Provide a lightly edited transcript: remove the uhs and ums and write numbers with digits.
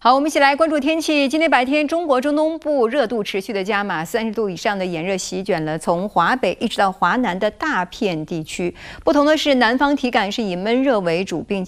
好，我们一起来关注天气。今天白天，中国中东部热度持续的加码，30度以上的炎热席卷了从华北一直到华南的大片地区。不同的是，南方体感是以闷热为主，并